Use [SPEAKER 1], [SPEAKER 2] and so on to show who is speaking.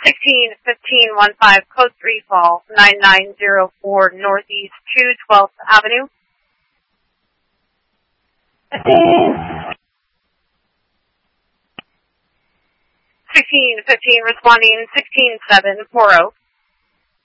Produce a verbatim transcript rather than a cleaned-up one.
[SPEAKER 1] sixteen fifteen one five, code three fall, nine nine zero four Northeast two twelfth Avenue. sixteen fifteen responding, sixteen seven four oh.